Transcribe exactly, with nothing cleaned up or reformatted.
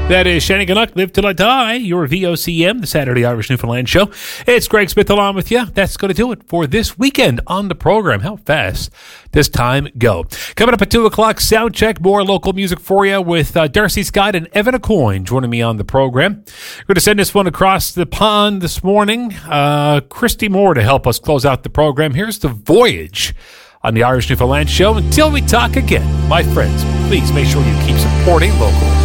That is Shannigan Live Till I Die, your V O C M, the Saturday Irish Newfoundland show. It's Greg Smith along with you. That's going to do it for this weekend on the program. How fast does time go? Coming up at two o'clock, sound check, more local music for you with uh, Darcy Scott and Evan Aucoin joining me on the program. We're going to send this one across the pond this morning. Uh, Christy Moore to help us close out the program. Here's The Voyage on the Irish Newfoundland show. Until we talk again, my friends, please make sure you keep supporting local.